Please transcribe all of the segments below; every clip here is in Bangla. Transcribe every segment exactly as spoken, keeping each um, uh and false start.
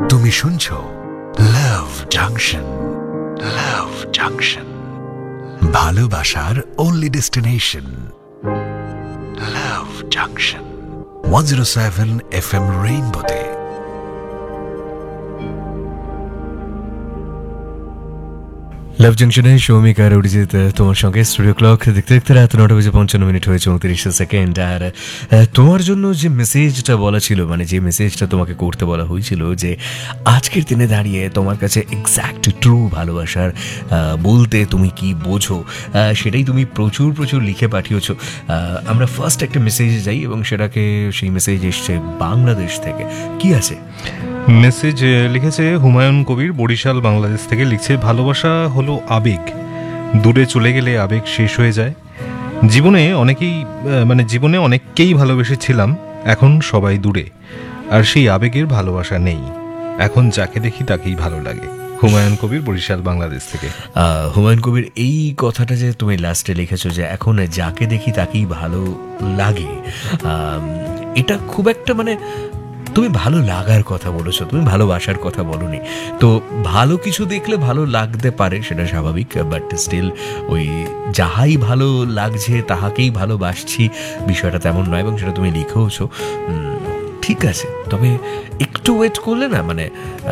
তুমি শুনছো লাভ জাংশন। লাভ জাংশন, ভালোবাসার only destination. লাভ junction one oh seven F M রেইনবোতে। লাভ জাংশনে সৌমিক আর অরিজিৎ তোমার সঙ্গে স্টুডিও ক্লক দেখতে দেখতে রাত নটা বেজে পঞ্চান্ন মিনিট হয়ে চৌত্রিশ সেকেন্ড। আর তোমার জন্য যে মেসেজটা বলা ছিল, মানে যে মেসেজটা তোমাকে করতে বলা হয়েছিল, যে আজকের দিনে দাঁড়িয়ে তোমার কাছে এক্স্যাক্ট ট্রু ভালোবাসার বলতে তুমি কি বোঝো, সেটাই তুমি প্রচুর প্রচুর লিখে পাঠিয়েছো। আমরা ফার্স্ট একটা মেসেজে যাই এবং সেটাকে সেই মেসেজ এসছে বাংলাদেশ থেকে। কি আছে মেসেজ লিখেছে হুমায়ুন কবির, বরিশাল, বাংলাদেশ থেকে। লিখছে, ভালোবাসা হলো আবেগ, দূরে চলে গেলে আবেগ শেষ হয়ে যায়। জীবনে অনেকেই মানে জীবনে অনেককেই ভালোবেসেছিলাম, এখন সবাই দূরে, আর সেই আবেগের ভালোবাসা নেই। এখন যাকে দেখি তাকেই ভালো লাগে। হুমায়ুন কবির, বরিশাল, বাংলাদেশ থেকে। হুমায়ুন কবির, এই কথাটা যে তুমি লাস্টে লিখেছো যে এখন যাকে দেখি তাকেই ভালো লাগে, এটা খুব একটা মানে তুমি ভালো লাগার কথা বলেছো, তুমি ভালোবাসার কথা বলোনি। তো ভালো কিছু দেখলে ভালো লাগতে পারে, সেটা স্বাভাবিক, বাট স্টিল ওই যাহাই ভালো লাগছে তাহাকেই ভালোবাসছি বিষয়টা তেমন নয়, এবং সেটা তুমি লিখেওছো। ঠিক আছে, তবে একটু ওয়েট করলে না, মানে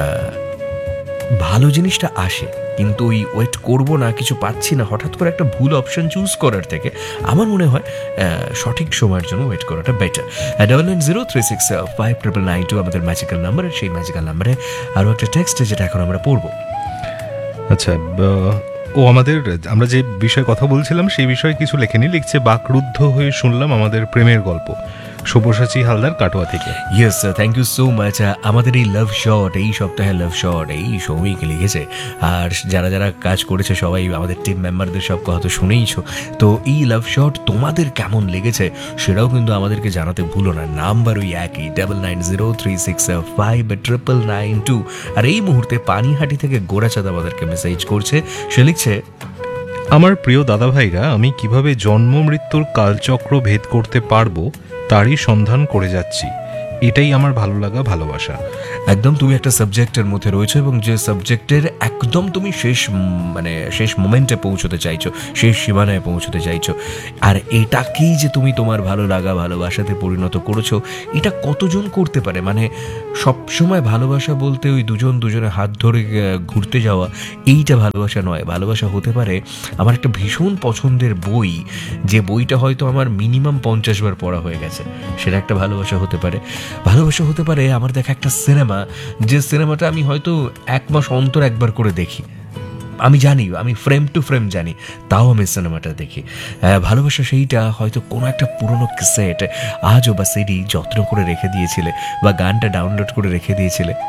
ভালো জিনিসটা আসে, কিন্তু ওই ওয়েট করবো না, কিছু পাচ্ছি না, হঠাৎ করে একটা ভুল অপশন চুজ করার থেকে আমার মনে হয় সঠিক সময়ের জন্য ওয়েট করাটা better. Double nine zero three six five triple nine two আমাদের ম্যাজিক্যাল নাম্বার। সেই ম্যাজিক্যাল নাম্বারে আরও একটা টেক্সট যেটা এখন আমরা পড়বো। আচ্ছা, ও আমাদের আমরা যে বিষয়ে কথা বলছিলাম সেই বিষয়ে কিছু লেখেনি। লিখছে, বাকরুদ্ধ হয়ে শুনলাম আমাদের প্রেমের গল্প। শুভসাচী হালদার, কাটোয়া থেকে। Yes, thank you so much. আমাদের এই লাভ শট, এই সপ্তাহে লাভ শট এই সৌমিক লিখেছে, আর যারা যারা কাজ করেছে সবাই আমাদের টিম মেম্বারদের সব কথা তো শুনেইছো। তো এই লাভ শট তোমাদের কেমন লেগেছে সেটাও কিন্তু আমাদেরকে জানাতে ভুলো না। নাম্বার ওই একই, double nine zero three six five triple nine two. আর এই মুহূর্তে পানিহাটি থেকে গোড়াচাঁদ আমাদেরকে মেসেজ করছে। সে লিখছে, আমার প্রিয় দাদা ভাইরা, আমি কিভাবে জন্ম মৃত্যুর কালচক্র ভেদ করতে পারবো তারই সন্ধান করে যাচ্ছি। এটাই আমার ভালো লাগা, ভালোবাসা। একদম তুমি একটা সাবজেক্টের মধ্যে রয়েছো, এবং যে সাবজেক্টের একদম তুমি শেষ মানে শেষ মোমেন্টে পৌঁছতে চাইছো, শেষ সীমানায় পৌঁছতে চাইছো। আর এটাকেই যে তুমি তোমার ভালো লাগা, ভালোবাসাতে পরিণত করেছো, এটা কতজন করতে পারে? মানে সবসময় ভালোবাসা বলতে ওই দুজন দুজনে হাত ধরে ঘুরতে যাওয়া, এইটা ভালোবাসা নয়। ভালোবাসা হতে পারে আমার একটা ভীষণ পছন্দের বই, যে বইটা হয়তো আমার মিনিমাম পঞ্চাশ বার পড়া হয়ে গেছে, সেটা একটা ভালোবাসা হতে পারে। ভালোবাসা হতে পারে আমার দেখা একটা সিনেমা, যে সিনেমাটা আমি হয়তো এক মাস অন্তর একবার করে দেখি। আমি জানি, আমি ফ্রেম টু ফ্রেম জানি, তাও আমি সিনেমাটা দেখি। ভালোবাসা সেইটা হয়তো কোনো একটা পুরনো ক্যাসেট আজও বা সিডি যত্ন করে রেখে দিয়েছিলে, বা গানটা ডাউনলোড করে রেখে দিয়েছিলে,